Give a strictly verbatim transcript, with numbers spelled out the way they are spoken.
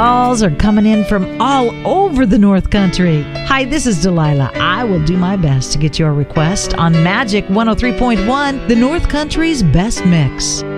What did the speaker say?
calls are coming in from all over the North Country. Hi, this is Delilah. I will do my best to get your request on Magic one oh three point one, the North Country's best mix.